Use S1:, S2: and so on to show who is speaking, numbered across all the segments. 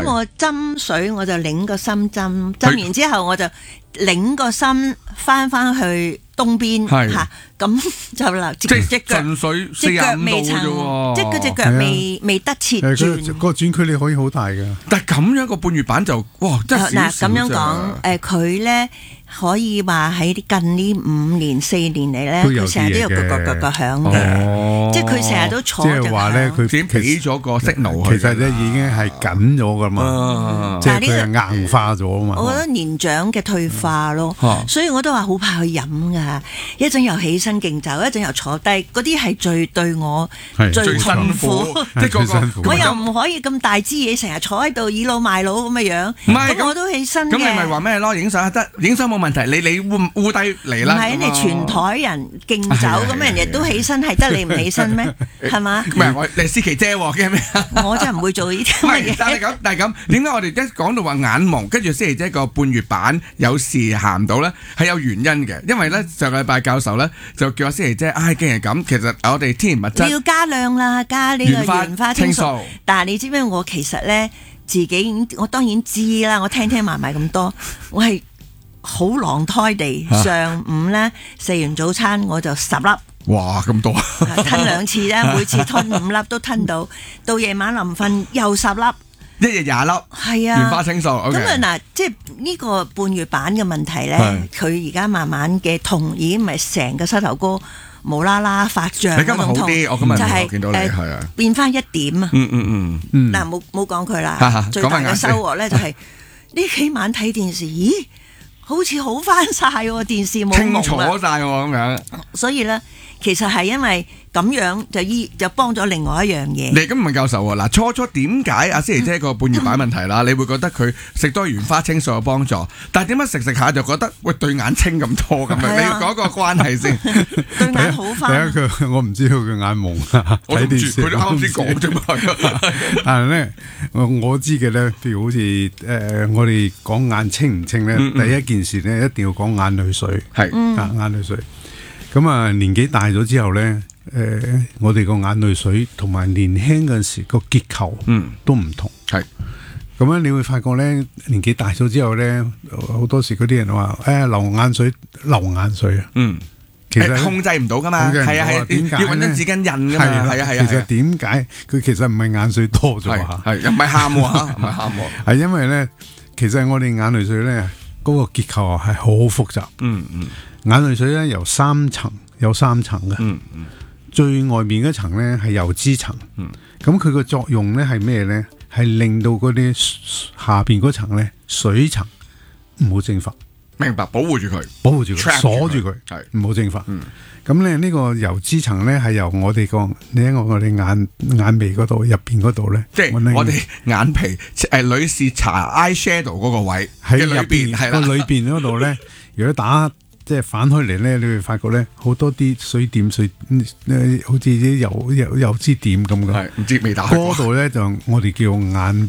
S1: 咁我針水我就擰個心針，針完之後我就擰個心翻去東邊嚇，咁就啦。
S2: 即係純粹45度啫喎，
S1: 即係嗰隻腳未得切轉。
S3: 嗰個轉距離可以好大㗎。
S2: 但係咁樣個半月板就哇，真係少少
S1: 嗱咁樣講，佢咧可以話喺近呢5年4年嚟咧，佢成日都有個響嘅，即係佢成日都坐着響。
S3: 即係話咧，佢
S2: 點俾咗個 signal，
S3: 其實咧已經係緊咗噶嘛，即係佢係硬化咗啊嘛。
S1: 我覺得年長嘅退化咯，所以我都話好怕去飲噶，一陣又起身敬酒，一陣又坐低，嗰啲係最對我最痛苦，
S2: 即係個
S1: 我又唔可以咁大支嘢，成日坐喺度倚老賣老咁嘅樣，咁我都起身嘅。
S2: 咁你咪話咩咯？影相得，影相冇問題，你烏低嚟啦。
S1: 唔係你全台人敬酒咁，人哋都起身，係得你唔起身咩？係嘛？
S2: 唔係你思琪姐驚咩？
S1: 我真係唔會做呢啲乜嘢。
S2: 但係咁，點解我哋一講到話眼矇，跟住思琪姐個半月板有時行唔到咧，係有原因嘅。因為咧上個禮拜教授咧就叫阿思琪姐，既然係咁，其實我哋天然物質
S1: 你要加量啦，加呢個原花青素。但係你知唔知我其實咧自己，我當然知啦，我聽埋咁多，我係好狼胎地，上午咧食完早餐我就10粒。
S2: 哇，咁多
S1: 吞2次咧，每次吞5粒都吞到夜晚臨瞓又10粒，
S2: 一日20粒，
S1: 係啊，
S2: 原花青素。
S1: 咁啊嗱，即係呢個半月板嘅問題咧，佢而家慢慢嘅痛已經唔係成個膝頭哥無啦啦發脹嗰種痛，
S2: 你今日好啲，我今日
S1: 就係
S2: 見到你係啊，
S1: 變翻1點啊。嗱，冇講佢啦，最大嘅收穫咧就係呢幾晚睇電視，咦，好似好翻晒喎，電視冇
S2: 清楚晒喎咁樣。
S1: 所以咧，其實係因為咁樣就幫咗另外一樣嘢。
S2: 你咁問教授喎，嗱，初點解阿思琪姐個半月板問題啦？你會覺得佢食多原花青素有幫助，但係點解食下就覺得喂對眼清咁多咁樣？你要講個關係先。
S1: 對眼好翻。
S3: 第一我唔知道佢眼矇啊，睇電視。
S2: 佢都啱先講啫嘛。
S3: 但係咧，我知嘅咧，譬如好似我哋講眼清唔清咧，第一件事咧一定要講眼淚水。係眼淚水。咁啊，年紀大咗之後咧，我哋個眼淚水同埋年輕嗰陣時個結構都唔同。係咁樣，你會發覺咧，年紀大咗之後咧，好多時嗰啲人話流眼水啊。其實
S2: 控制唔到噶嘛。係啊，點解要揾張紙巾印噶嘛。係啊。
S3: 其實點解佢其實唔係眼水多咗啊？
S2: 係又唔係喊喎，唔係喊喎。係
S3: 因為咧，其實我哋眼淚水咧嗰個結構係好複雜。眼淚水咧有3層嘅，最外面嗰層咧係油脂層，咁佢個作用咧係咩咧？係令到嗰啲下邊嗰層咧水層唔好蒸發。
S2: 明白，保護住佢，
S3: 鎖住佢，係唔好蒸發。咁咧呢個油脂層咧係由我哋我哋眼眉嗰度入邊嗰度咧，
S2: 即係我哋眼皮女士搽 eye shadow 嗰個位喺裏邊，係啦，
S3: 裏邊嗰度咧，如果打即係反開嚟咧，你會發覺咧好多啲水點好似啲油脂點咁嘅。係唔知未打開過。嗰度咧就我哋叫眼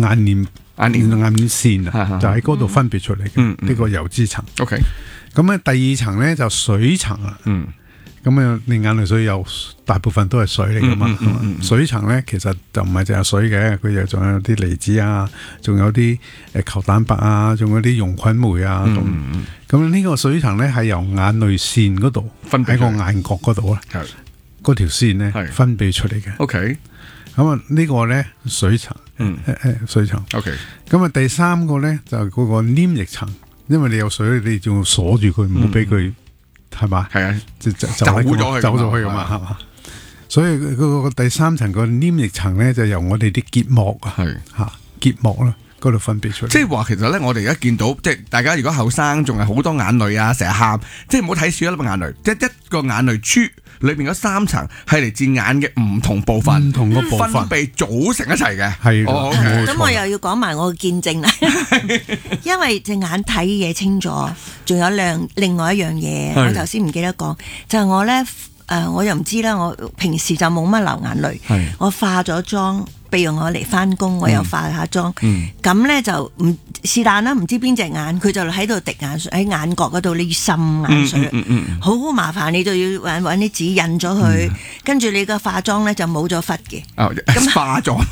S3: 線啊，就喺嗰度分別出嚟嘅呢個油脂層。OK， 咁咧第二層咧就水層啦。咁啊，你眼淚水有大部分都係水嚟噶嘛？水層咧其實就唔係淨係水嘅，佢又仲有啲離子啊，仲有啲球蛋白啊，仲有啲溶菌酶啊。咁呢個水層咧係由眼淚腺嗰度喺個眼角嗰度啊，嗰條線咧分泌出嚟嘅。OK， 咁啊呢個咧水層，水層。OK， 咁啊第三個咧就嗰個黏液層，因為你有水，你仲要鎖住佢，唔好俾佢。係嘛？係啊，走咗去噶嘛，係嘛？所以佢個第3層個黏液層咧，就由我哋啲結膜結膜啦嗰度分泌出嚟。即係話其實咧，我哋而家見到，即係大家如果後生仲係好多眼淚啊，成日喊，即係唔好睇少一粒眼淚，即係一個眼淚珠裏邊嗰3層係嚟自眼嘅唔同部分，唔同個部分分泌組成一齊嘅。係，
S1: 咁我又要講埋我嘅見證啦，因為隻眼睇嘢清楚，仲有另外一樣嘢，我頭先唔記得講，就係我咧我又唔知啦，我平時就冇乜流眼淚，我化咗妝。譬如我嚟翻工，我又化下妝，咁咧就唔是但啦，唔知邊隻眼佢就喺度滴眼水喺眼角嗰度呢滲眼水，好麻煩，你就要揾啲紙印咗佢，跟住你個化妝咧就冇咗忽嘅。
S2: 咁化妝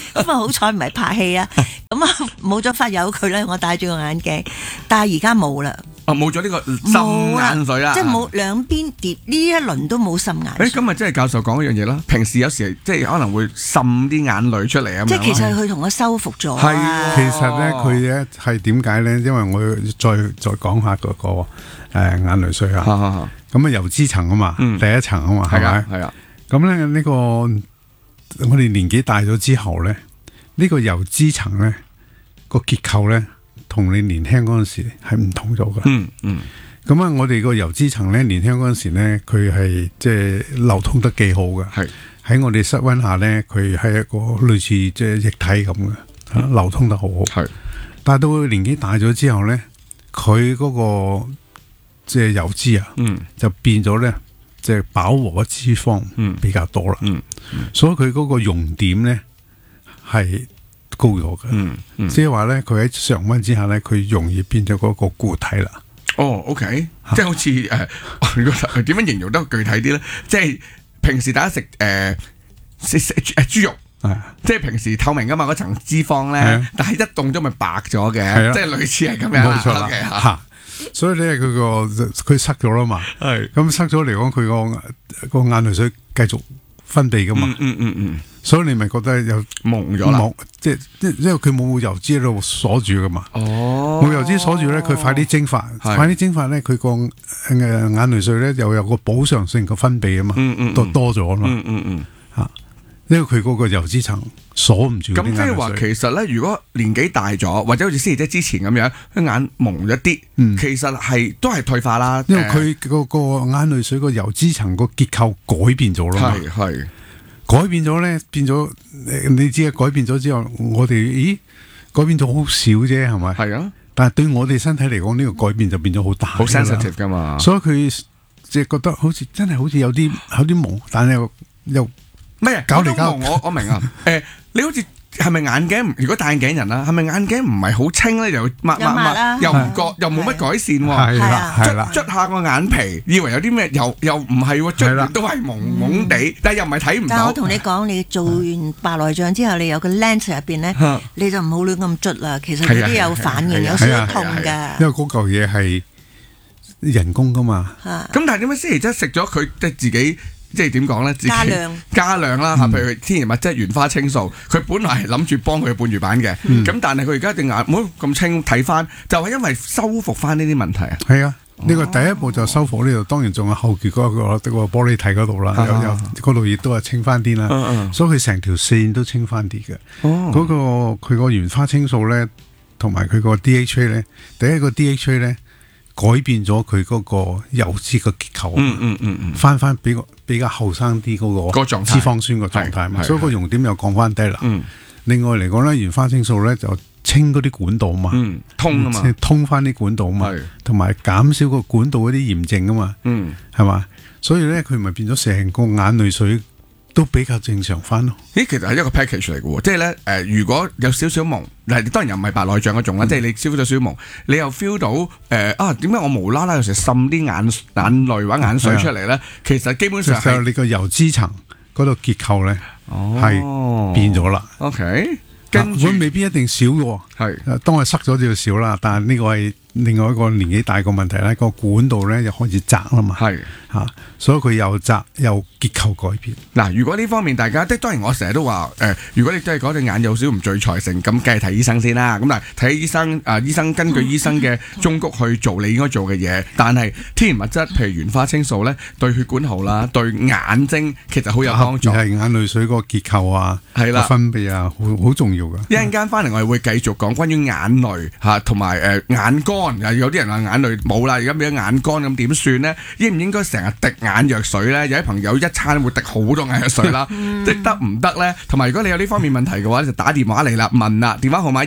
S1: 咁啊好彩唔係拍戲啊，咁啊冇咗忽由佢咧，我戴住個眼鏡，但係而家冇啦。
S2: 冇咗呢個滲眼水啦，
S1: 即係冇兩邊跌呢一輪都冇滲眼水。
S2: 咁咪即係教授講一樣嘢啦。平時有時即係可能會滲啲眼淚出嚟啊。
S1: 即係其實佢同我修復咗。
S3: 係，其實咧佢咧係點解咧？因為我再講下嗰個眼淚水啊。咁啊油脂層啊嘛，第一層啊嘛，係咪？係啊。咁咧呢個我哋年紀大咗之後咧，呢個油脂層咧個結構咧，同你年輕嗰陣時係唔同咗噶。咁啊，我哋個油脂層咧，年輕嗰陣時咧，佢係即係流通得幾好嘅。係喺我哋室溫下咧，佢係一個類似即係液體咁嘅，流通得好好。係，但係到年紀大咗之後咧，佢嗰個即係油脂啊，就變咗咧，即係飽和嘅脂肪比較多啦。所以佢嗰個熔點咧係高咗嘅。即係話咧，佢喺常溫之下咧，佢容易變咗嗰個固體啦。
S2: 哦，OK，即係好似點樣形容得具體啲咧？即係平時大家食豬肉，即係平時透明噶嘛嗰層脂肪咧，但係一凍咗咪白咗嘅，即係類似係咁樣。冇錯啦，
S3: 所以咧佢塞咗啦嘛，咁塞咗嚟講，佢個眼淚水繼續分泌噶嘛。所以你咪覺得有
S2: 蒙咗啦，
S3: 即係因為佢冇油脂喺度鎖住噶嘛。冇油脂鎖住咧，佢快啲蒸發，咧，佢個眼淚水咧又有個補償性嘅分泌啊嘛，多咗啊嘛。因為佢嗰個油脂層鎖唔住。咁即係話，
S2: 其實咧，如果年紀大咗，或者好似師姐之前咁樣，眼蒙咗啲，其實都係退化啦。
S3: 因為佢嗰個眼淚水個油脂層個結構改變咗啦嘛。係。改變咗咧，變咗你知啊！改變咗之後，我哋改變咗好少啫，係咪？係啊。但係對我哋身體嚟講，呢個改變就變咗好大，
S2: 好 sensitive 噶嘛。
S3: 所以佢即係覺得好似真係好似有啲蒙，但係又
S2: 咩搞嚟搞？我明啊。你好似係咪眼鏡？如果戴眼鏡人啦，係咪眼鏡唔係好清咧？又抹又唔覺，又冇乜改善喎。係啦，捽下個眼皮，以為有啲咩，又唔係喎，捽完都係蒙蒙地，但係又唔係睇唔到。
S1: 但係我同你講，你做完白內障之後，你有個 lens 入邊咧，你就唔好亂咁捽啦。其實嗰啲有反應，有少少痛㗎。
S3: 因為嗰嚿嘢係人工㗎嘛。
S2: 咁但係點解星期七食咗佢即係自己？即係點講咧？加量啦嚇，譬如天然物質原花青素，佢本來係諗住幫佢半月板嘅，咁但係佢而家隻眼冇咁清，睇翻就係因為修復翻呢啲問題啊。
S3: 係啊，呢個第一步就修復呢度，當然仲有後結嗰個玻璃體嗰度啦，嗰度亦都係清翻啲啦。所以佢成條線都清翻啲嘅。嗰個佢個原花青素咧，同埋佢個 DHA 咧，第一個 DHA 咧。改變咗佢嗰個油脂嘅結構，翻比較後生啲嗰個脂肪酸嘅狀態嘛，所以個熔點又降翻低啦。另外嚟講咧，原花青素咧就清嗰啲管道嘛，
S2: 通啊嘛，
S3: 通翻啲管道嘛，同埋減少個管道嗰啲炎症啊嘛，係嘛，所以咧佢咪變咗成個眼淚水都比較正常翻咯。
S2: 其實係一個 package 嚟嘅喎，即係咧如果有少少蒙，當然又唔係白內障嗰種啦，即係你消咗少少蒙，你又 feel 到點解我無啦啦有時滲啲眼淚或者眼水出嚟咧？其實基本上係
S3: 你個油脂層嗰度結構咧係變咗啦。
S2: OK，
S3: 佢未必一定少嘅，當佢塞咗就少啦。但係呢個係另外一個年紀大個問題咧，個管道咧就開始窄啦嘛。所以佢又窄又結構改變。
S2: 嗱，如果呢方面大家，當然我成日都話如果你真係嗰隻眼有少少唔聚財性，咁梗係睇醫生先啦。咁但係睇醫生，醫生根據醫生嘅忠告去做你應該做嘅嘢。但係天然物質，譬如原花青素咧，對血管好啦，對眼睛其實好有幫助。
S3: 係眼淚水個結構啊，係啦，分泌啊，好重要㗎。
S2: 一陣間翻嚟，我哋會繼續講關於眼淚同埋眼乾。有啲人話眼淚冇啦，而家變咗眼乾，咁點算呢？應唔應該成日滴眼藥水呢？有啲朋友一餐會滴好多眼藥水啦，滴得唔得呢？同埋如果你有呢方面問題嘅話，就打電話嚟啦，問啦，電話號碼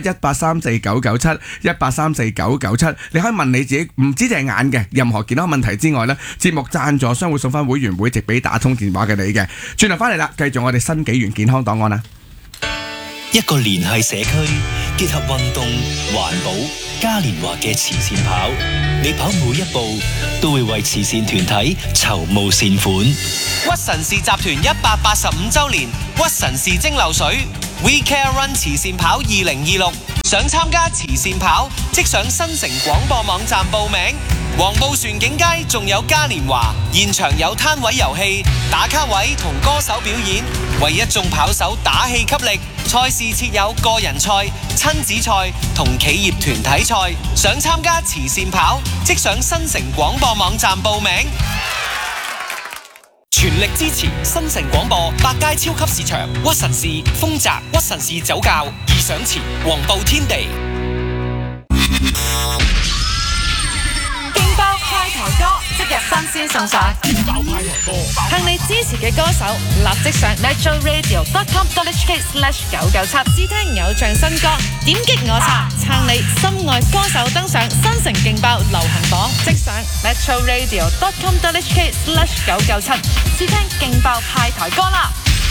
S2: 1834997 1834997，你可以問你自己，唔止隻眼嘅任何健康問題之外呢，節目贊助商會送翻會員會籍俾打通電話嘅你嘅。轉頭翻嚟啦，繼續我哋新紀元健康檔案啦。
S4: 一個聯繫社區， 結合運動、環保、嘉年華嘅慈善跑，你跑每一步都會為慈善團體籌募善款。
S5: 屈臣氏集團185週年屈臣氏蒸餾水 We Care Run 慈善跑2026，想參加慈善跑，即上新城廣播網站報名。黃埔船景街仲有嘉年華，現場有攤位遊戲、打卡位同歌手表演，為一眾跑手打氣給力。賽事設有個人賽、親子賽同企業團體賽。想參加慈善跑，即上新城廣播網站報名。全力支持新城廣播、百佳超級市場、屈臣氏、豐澤、屈臣氏酒窖、義想前、黃埔天地。
S6: 勁爆派台歌即日新鮮送上，向你支持嘅歌手立即上 metroradio.com.hk/997 試聽偶像新歌，點擊我查撐你心愛歌手登上新城勁爆流行榜，即上 metroradio.com.hk/997 試聽勁爆派台歌啦！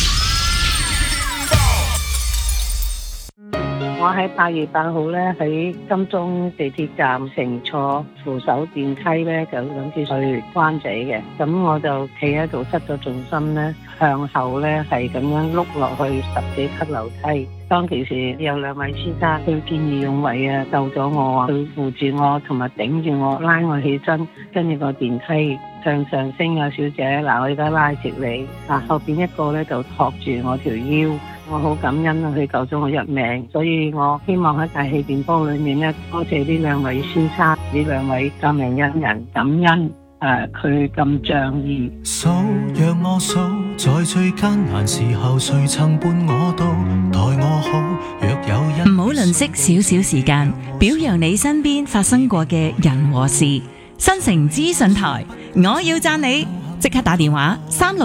S7: 我喺8月8號咧喺金鐘地鐵站乘坐扶手電梯咧，就諗住去灣仔嘅。咁我就企喺度失咗重心咧，向後咧係咁樣碌落去10幾級樓梯。當其時有2位先生，佢見義勇為啊，救咗我啊，佢扶住我同埋頂住我，拉我起身，跟住個電梯向上升啊，小姐，嗱我而家拉直你，後邊一個咧就托住我條腰。我好感恩啊，佢救咗我一命，所以我希望喺大氣電波裏面咧，多謝呢2位先生，呢2位救命恩人，感恩佢咁仗義。
S8: 數讓我數，在最艱難時候，誰曾伴我到，待我好，若有一
S9: 唔好吝嗇少少時間，表揚你身邊發生過嘅人和事。新城資訊台，我要讚你。即刻打電話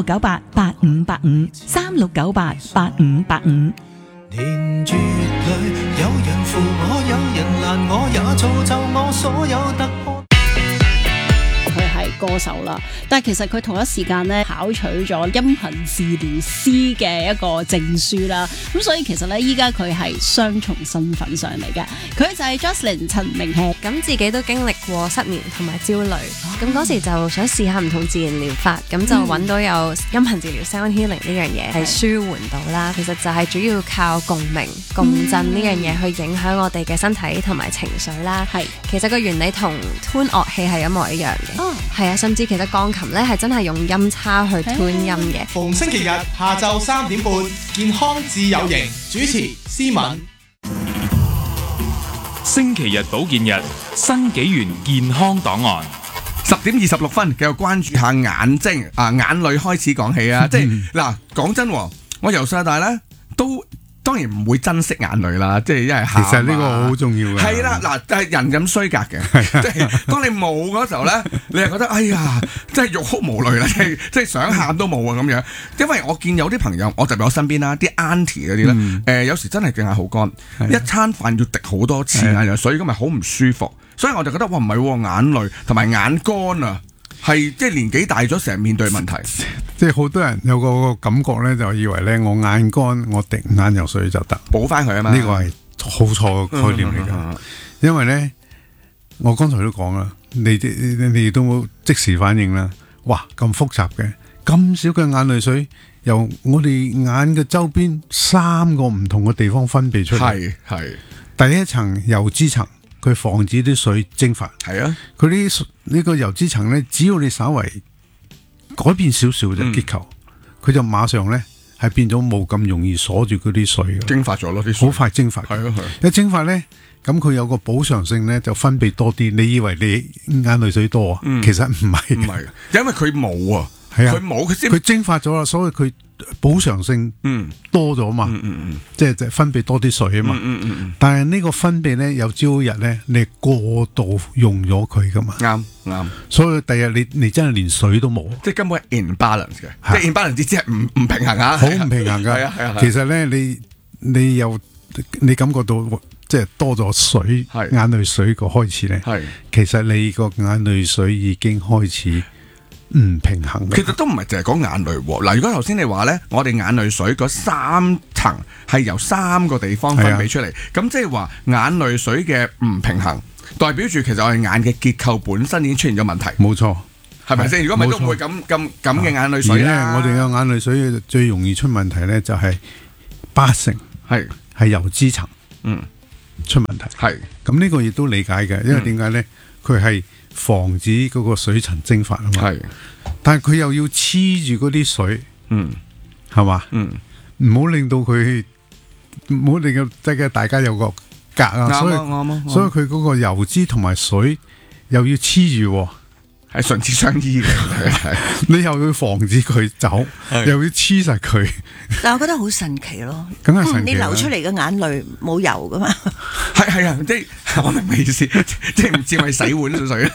S9: 36988585，36988585。
S8: 年月裏，有人扶我，有人攔我，也造就我所有突破。
S10: 佢係歌手啦，但係其實佢同一時間咧考取咗音頻治療師嘅一個證書啦，咁所以其實咧依家佢係雙重身份上嚟嘅。佢就係 Jocelyn 陳明希，
S11: 咁自己都經歷過失眠同埋焦慮，咁嗰時就想試下唔同自然療法，咁就揾到有音頻治療 sound healing 呢樣嘢係舒緩到啦。其實就係主要靠共鳴、共振呢樣嘢去影響我哋嘅身體同埋情緒啦。係，其實個原理同 tune 樂器係一模一樣嘅。係啊，甚至其實鋼琴咧係真係用音叉去 tune 音嘅。
S12: 逢星期日下晝3點半，健康自有型，主持思敏。
S13: 星期日保健日，新紀元健康檔案。
S2: 10點26分，繼續關注下眼睛啊，眼淚開始講起啊，即係嗱，講真，我由細到大咧都。當然唔會珍惜眼淚啦，即係因為其
S3: 實呢個好重要嘅。係
S2: 啦，嗱，但係人咁衰格嘅，即係當你冇嗰時候咧，你係覺得哎呀，真係欲哭無淚啦，即係想喊都冇啊咁樣。因為我見有啲朋友，我特別我身邊啦，啲 auntie 嗰啲咧，有時真係隻眼好乾，一餐飯要滴好多次眼藥水，咁咪好唔舒服。所以我就覺得哇，唔係喎，眼淚同埋眼乾啊！係即係年紀大咗成日面對問題，
S3: 即係好多人有個感覺咧，就以為咧我眼乾，我滴眼藥水就得
S2: 補翻佢啊嘛。
S3: 呢個係好錯嘅概念嚟㗎，因為咧我剛才都講啦，你都冇即時反應啦。哇，咁複雜嘅，咁少嘅眼淚水由我哋眼嘅周邊3個唔同嘅地方分泌出嚟，
S2: 係
S3: 第一層油脂層。佢防止啲水蒸發，係啊！佢呢個油脂層咧，只要你稍為改變少少嘅結構，佢就馬上咧係變咗冇咁容易鎖住嗰啲水，
S2: 蒸發咗咯，啲水
S3: 好快蒸發。係啊係。一蒸發咧，咁佢有個補償性咧，就分泌多啲。你以為你眼淚水多啊？其實唔係，
S2: 唔係，因為佢冇啊。
S3: 係啊，
S2: 佢冇
S3: 佢蒸發咗啦，所以佢補償性多咗嘛，即係分泌多啲水啊嘛。但係呢個分泌咧有朝一日咧，你過度用咗佢噶嘛。啱。所以第日你真係連水都冇，
S2: 即係根本係 imbalance 嘅，即係 imbalance 即係唔平衡啊，
S3: 好唔平衡噶。係。其實咧，你感覺到即係多咗水，眼淚水個開始咧，其實你個眼淚水已經開始唔平衡嘅。
S2: 其實都唔係淨係講眼淚喎。嗱，如果頭先你話咧，我哋眼淚水嗰3層係由3個地方分泌出嚟，咁即係話眼淚水嘅唔平衡，代表住其實我哋眼嘅結構本身已經出現咗問題。
S3: 冇錯，
S2: 係咪先？如果唔係都唔會咁嘅眼淚水啦。
S3: 我哋嘅眼淚水最容易出問題咧，就係80%係油脂層出問題。係咁呢個亦都理解嘅，因為點解咧？佢係防止嗰個水層蒸發啊嘛。係，但係佢又要黐住嗰啲水，係嘛？唔好令到佢，唔好令到即係大家有個隔啊。所以佢嗰個油脂同埋水又要黐住。係唇齒相依嘅，你又要防止佢走，又要黐實佢。
S1: 但我覺得好神奇咯，
S3: 梗係神奇。
S1: 你流出嚟嘅眼淚冇油噶嘛？
S2: 係啊，即係我明你意思，即係唔知係洗碗水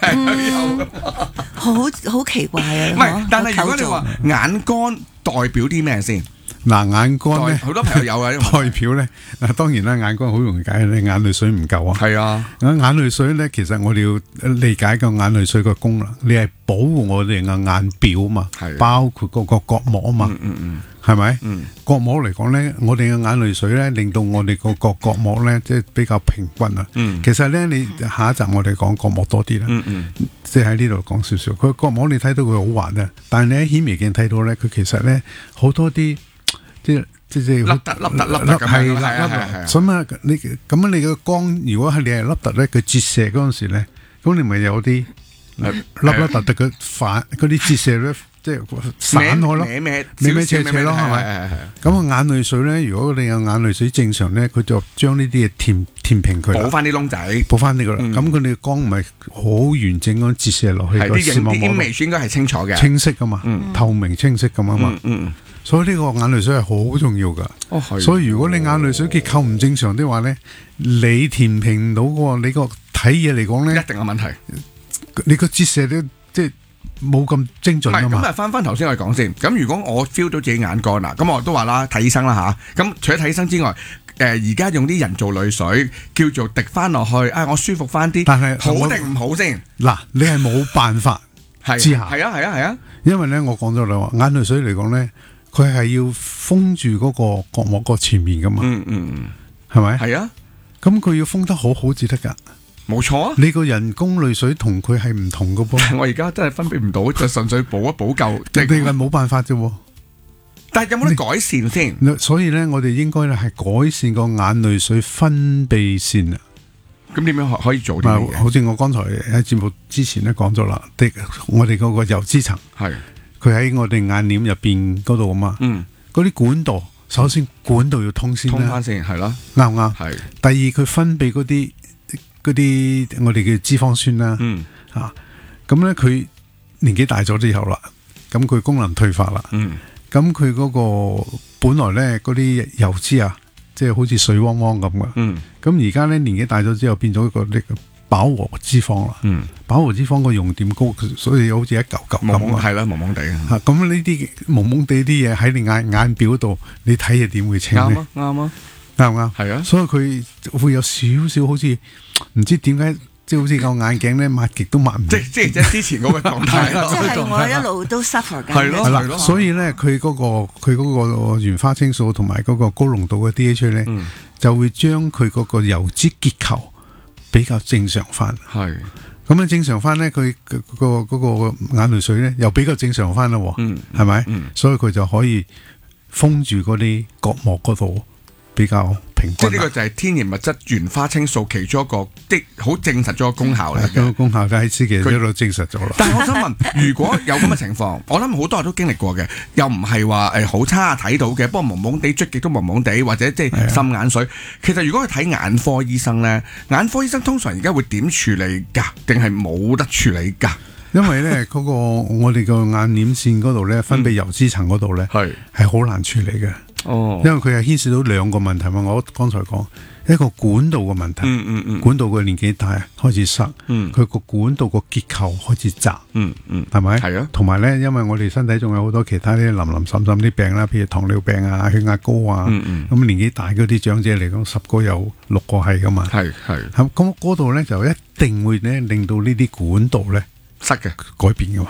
S1: 好奇怪啊！
S2: 唔係，但係如果你話眼乾代表啲咩先？
S3: 嗱，眼乾咧，
S2: 好多朋友有啊，
S3: 代表咧，當然啦，眼乾好容易解，你眼淚水唔夠啊。係啊，眼淚水咧，其實我哋要理解個眼淚水個功能，你係保護我哋嘅眼表嘛，包括嗰個角膜啊嘛，係咪？角膜嚟講咧，我哋嘅眼淚水咧，令到我哋個角膜咧，即係比較平均啊。其實咧，你下一集我哋講角膜多啲啦，即係喺呢度講少少。佢角膜你睇到佢好滑啊，但係你喺顯微鏡睇到咧，佢其實咧好多啲。即係凹凸係啦，所以你咁樣你個光，如果係你係凹凸咧，佢折射嗰陣時咧，咁你咪有啲凹凸凸嘅反嗰啲折射咧，即係散開咯，歪斜咯，係咪？咁啊眼淚水咧，如果你有眼淚水正常咧，佢就將呢啲嘢填平佢，補翻啲窿仔，補翻呢個啦。咁佢哋嘅光唔係好完整咁折射落去個視網膜，啲微線應該係清楚嘅，清晰噶嘛，透明清晰咁啊嘛。所以呢個眼淚水係好重要噶，所以如果你眼淚水結構唔正常的話咧，你填平唔到個你個睇嘢嚟講咧，一定有問題。你個折射咧，即係冇咁精準啊嘛。咁啊，翻頭先我哋講先。咁如果我 feel 到自己眼乾啦，咁我都話啦，睇醫生啦吓。咁除咗睇醫生之外，而家用啲人造淚水叫做滴翻落去，我舒服翻啲。但係好定唔好先？嗱，你係冇辦法之下。係啊。因為咧，我講咗啦，眼淚水嚟講咧。佢係要封住嗰個角膜個前面噶嘛，係咪？係啊，咁佢要封得好好至得噶，冇錯啊！你個人工淚水同佢係唔同噶噃。我而家真係分辨唔到，就純粹補一補救，你係冇辦法啫。但係有冇得改善先？所以咧，我哋應該係改善個眼淚水分泌線啊。咁點樣可以做啲嘢？好似我剛才喺節目之前咧講咗啦，我哋嗰個油脂層係。佢喺我哋眼簾入邊嗰度啊嘛，嗰啲管道，首先管道要通先啦，通翻先係啦，啱唔啱？係。第二佢分泌嗰啲我哋叫脂肪酸啦，咁咧佢年紀大咗之後啦，咁佢功能退化啦，咁佢嗰個本來咧嗰啲油脂啊，即係好似水汪汪咁嘅，咁而家咧年紀大咗之後變咗一個呢個飽和脂肪啦，飽和脂肪個熔點高，所以好似一嚿嚿咁，係啦，蒙蒙地啊。咁呢啲蒙蒙地啲嘢喺你眼表度，你睇嘢點會清咧？啱啊，啱唔啱？係啊，所以佢會有少少好似唔知點解，即係好似個眼鏡咧抹極都抹唔。即係之前嗰個狀態啦。即係我一路都 suffer 緊。係咯，所以咧佢嗰個原花青素同埋嗰個高濃度嘅 DHA 咧，就會將佢嗰個油脂結構比較正常翻，係咁樣正常翻咧，佢嗰個眼淚水咧又比較正常翻咯，係咪？所以佢就可以封住嗰啲角膜嗰度比較平均。即係呢個就係天然物質原花青素其中一個好證實咗個功效嚟嘅。個功效就喺自己一路證實咗啦。但係我想問，如果有咁嘅情況，我諗好多人都經歷過嘅，又唔係話好差睇到嘅，不過蒙蒙地捽極都蒙蒙地，或者即係滲眼水。其實如果去睇眼科醫生咧，眼科醫生通常而家會點處理㗎？定係冇得處理㗎？因為咧嗰個我哋個眼簾線嗰度咧分泌油脂層嗰度咧係好難處理嘅。哦，因為佢係牽涉到兩個問題嘛。我剛才講一個管道嘅問題，管道嘅年紀大開始塞，佢個管道個結構開始窄，係咪？係啊。同埋咧，因為我哋身體仲有好多其他啲淋淋滲滲啲病啦，譬如糖尿病啊、血壓高啊，咁年紀大嗰啲長者嚟講，10個有6個係噶嘛。係。咁嗰度咧就一定會咧令到呢啲管道咧塞嘅改變噶嘛。係。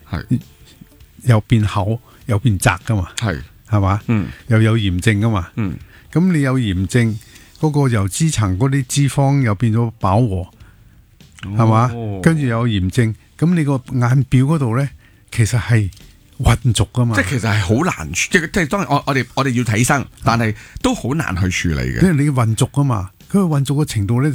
S3: 又變厚又變窄噶嘛，係嘛？又有炎症噶嘛，咁你有炎症，嗰個油脂層嗰啲脂肪又變咗飽和，係嘛？跟住有炎症，咁你個眼表嗰度咧，其實係混濁噶嘛。
S2: 即係其實係好難，即係當然我哋要睇醫生，但係都好難去處理嘅。
S3: 因為你混濁噶嘛，佢混濁嘅程度咧。